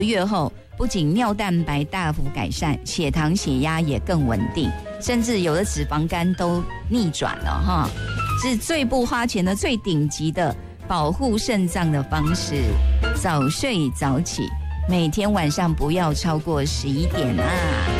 月后，不仅尿蛋白大幅改善，血糖、血压也更稳定，甚至有的脂肪肝都逆转了哈，是最不花钱的、最顶级的保护肾脏的方式。早睡早起，每天晚上不要超过11点啊。